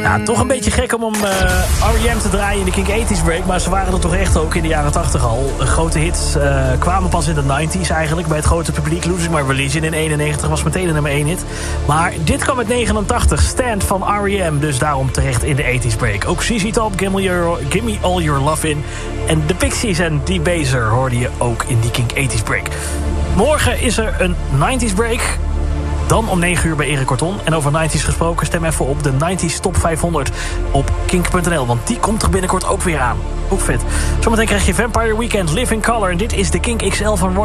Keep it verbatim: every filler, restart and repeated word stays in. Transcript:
Ja, toch een beetje gek om om uh, R E M te draaien in de Kink tachtig break. Maar ze waren er toch echt ook in de jaren tachtig al. Grote hits uh, kwamen pas in de negentig eigenlijk bij het grote publiek. Losing My Religion in eenennegentig was meteen de nummer één hit. Maar dit kwam uit negenentachtig. Stand van R E M, dus daarom terecht in de tachtig break. Ook Z Z Top, Give Me, your, Give Me All Your Love In. En The Pixies en D-Baser hoorde je ook in die Kink tachtig break. Morgen is er een negentig break. Dan om negen uur bij Erik Korton. En over negentig gesproken, stem even op de negentig Top vijfhonderd op kink punt n l. Want die komt er binnenkort ook weer aan. Ook vet. Zometeen krijg je Vampire Weekend, Live in Color. En dit is de Kink X L van Roy.